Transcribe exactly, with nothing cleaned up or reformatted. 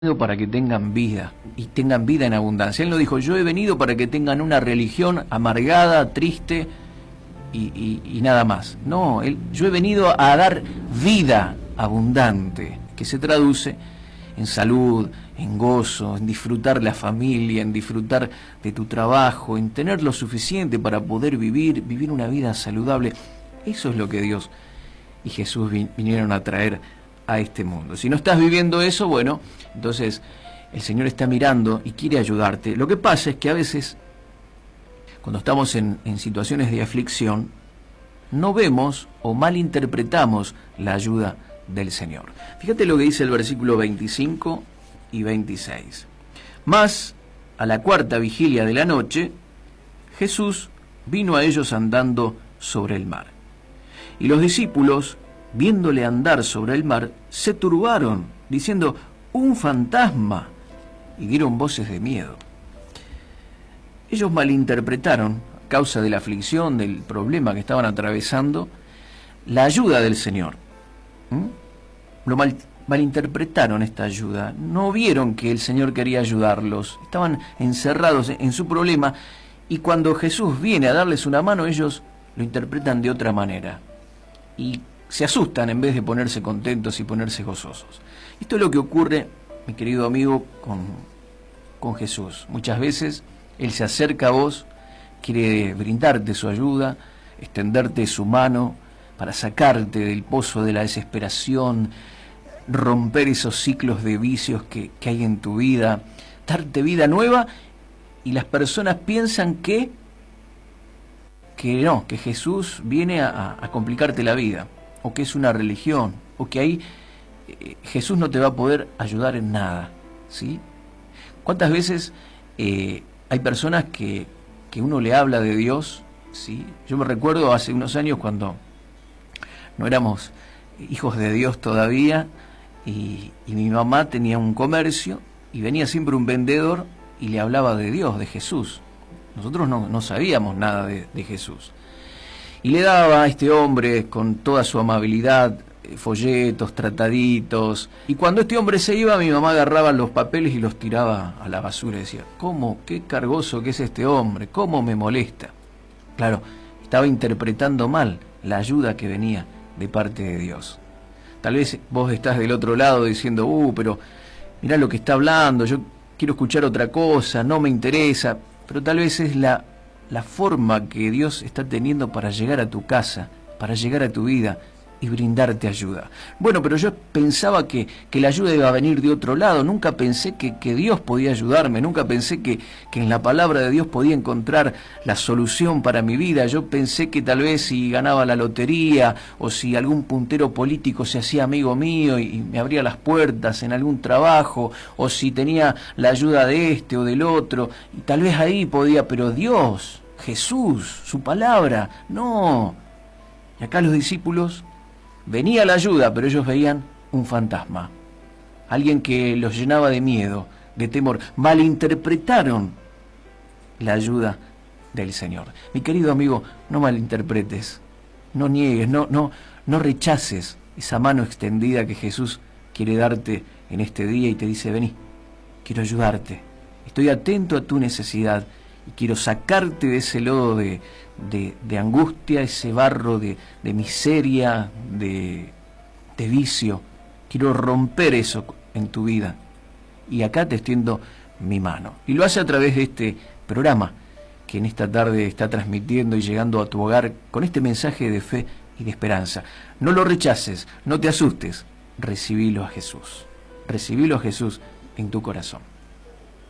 para que tengan vida y tengan vida en abundancia. Él no dijo, yo he venido para que tengan una religión amargada, triste y, y, y nada más. No, él, yo he venido a dar vida abundante, que se traduce en salud, en gozo, en disfrutar la familia, en disfrutar de tu trabajo, en tener lo suficiente para poder vivir, vivir una vida saludable. Eso es lo que Dios y Jesús vinieron a traer a este mundo. Si no estás viviendo eso, bueno, entonces el Señor está mirando y quiere ayudarte. Lo que pasa es que a veces, cuando estamos en, en situaciones de aflicción, no vemos o malinterpretamos la ayuda del Señor. Fíjate lo que dice el versículo veinticinco y veintiséis. Mas, a la cuarta vigilia de la noche, Jesús vino a ellos andando sobre el mar. Y los discípulos, viéndole andar sobre el mar, se turbaron, diciendo, un fantasma, y dieron voces de miedo. Ellos malinterpretaron, a causa de la aflicción, del problema que estaban atravesando, la ayuda del Señor. ¿Mm? Lo mal, malinterpretaron esta ayuda, no vieron que el Señor quería ayudarlos, estaban encerrados en su problema, y cuando Jesús viene a darles una mano, ellos lo interpretan de otra manera, y se asustan en vez de ponerse contentos y ponerse gozosos. Esto es lo que ocurre, mi querido amigo, con, con Jesús. Muchas veces Él se acerca a vos, quiere brindarte su ayuda, extenderte su mano para sacarte del pozo de la desesperación, romper esos ciclos de vicios que, que hay en tu vida, darte vida nueva, y las personas piensan que, que no, que Jesús viene a, a complicarte la vida, o que es una religión, o que ahí eh, Jesús no te va a poder ayudar en nada, ¿sí? ¿Cuántas veces eh, hay personas que, que uno le habla de Dios, ¿sí? Yo me recuerdo hace unos años cuando no éramos hijos de Dios todavía, y, y mi mamá tenía un comercio, y venía siempre un vendedor y le hablaba de Dios, de Jesús. Nosotros no, no sabíamos nada de, de Jesús. Y le daba a este hombre, con toda su amabilidad, folletos, trataditos. Y cuando este hombre se iba, mi mamá agarraba los papeles y los tiraba a la basura. Y decía, ¿cómo? ¿Qué cargoso que es este hombre? ¿Cómo me molesta? Claro, estaba interpretando mal la ayuda que venía de parte de Dios. Tal vez vos estás del otro lado diciendo, uh, pero mirá lo que está hablando, yo quiero escuchar otra cosa, no me interesa. Pero tal vez es la... la forma que Dios está teniendo para llegar a tu casa, para llegar a tu vida y brindarte ayuda. Bueno, pero yo pensaba que, que la ayuda iba a venir de otro lado, nunca pensé que, que Dios podía ayudarme, nunca pensé que, que en la palabra de Dios podía encontrar la solución para mi vida. Yo pensé que tal vez si ganaba la lotería o si algún puntero político se hacía amigo mío y, y me abría las puertas en algún trabajo, o si tenía la ayuda de este o del otro, y tal vez ahí podía, pero Dios, Jesús, su palabra, no. Y acá los discípulos, venía la ayuda, pero ellos veían un fantasma, alguien que los llenaba de miedo, de temor. Malinterpretaron la ayuda del Señor. Mi querido amigo, no malinterpretes, no niegues, no, no, no rechaces esa mano extendida que Jesús quiere darte en este día y te dice, vení, quiero ayudarte, estoy atento a tu necesidad y quiero sacarte de ese lodo de, de, de angustia, ese barro de, de miseria, de, de vicio. Quiero romper eso en tu vida. Y acá te extiendo mi mano. Y lo hace a través de este programa que en esta tarde está transmitiendo y llegando a tu hogar con este mensaje de fe y de esperanza. No lo rechaces, no te asustes, recibilo a Jesús. Recibilo a Jesús en tu corazón.